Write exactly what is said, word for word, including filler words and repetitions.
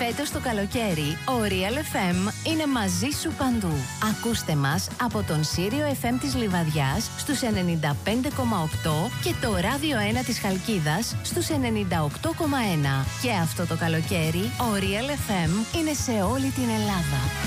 Φέτος το καλοκαίρι, ο Real εφ εμ είναι μαζί σου παντού. Ακούστε μας από τον Σύριο εφ εμ της Λιβαδιάς στους ενενήντα πέντε κόμμα οκτώ και το Ράδιο ένα της Χαλκίδας στους ενενήντα οκτώ κόμμα ένα. Και αυτό το καλοκαίρι, ο Real εφ εμ είναι σε όλη την Ελλάδα.